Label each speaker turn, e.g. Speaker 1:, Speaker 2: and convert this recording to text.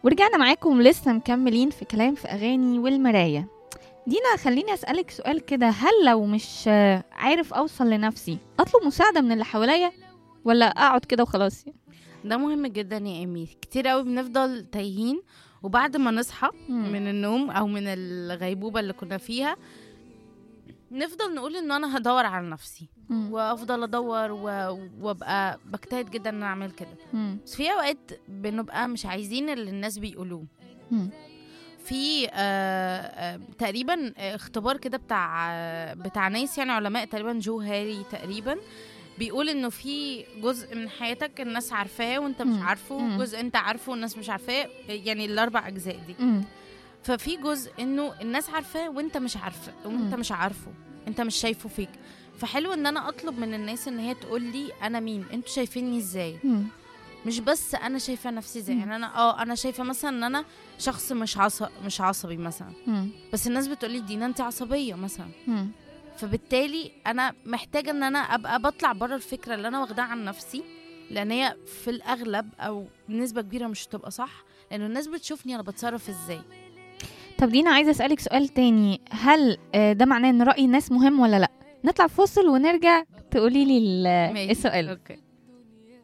Speaker 1: ورجعنا معاكم لسه مكملين في كلام في أغاني والمراية. دينا، خليني أسألك سؤال كده، هل لو مش عارف أوصل لنفسي أطلب مساعدة من اللي حواليا ولا أقعد كده وخلاص؟
Speaker 2: ده مهم جدا يا إيمي. كتير قوي بنفضل تايهين، وبعد ما نصحى من النوم أو من الغيبوبة اللي كنا فيها نفضل نقول إن أنا هدور على نفسي وأفضل أدور وأبقى بجتهد جدا إن أنا أعمل كده. بس في أوقات بنبقى مش عايزين اللي الناس بيقولوه. في تقريبا اختبار كده بتاع ناس يعني علماء، تقريبا جو هاري تقريبا، بيقول انه في جزء من حياتك الناس عارفاه وانت مش عارفه، جزء انت عارفه والناس مش عارفاه، يعني الاربع اجزاء دي. ففي جزء انه الناس عارفاه وانت مش عارفه وانت مش عارفه، انت مش شايفه فيك. فحلو ان انا اطلب من الناس ان هي تقول لي انا مين، انتوا شايفيني ازاي، مش بس انا شايفه نفسي ازاي. يعني انا شايفه مثلا ان انا شخص مش عصبي مثلا، بس الناس بتقولي دينا انت عصبيه مثلا. فبالتالي انا محتاجه ان انا ابقى بطلع بره الفكره اللي انا واخداها عن نفسي، لان هي في الاغلب او بنسبه كبيره مش هتبقى صح، لانه الناس بتشوفني انا بتصرف ازاي.
Speaker 1: طب دينا، عايزه اسالك سؤال تاني، هل ده معناه ان راي الناس مهم ولا لا؟ نطلع فاصل ونرجع تقولي لي السؤال.
Speaker 2: اوكي.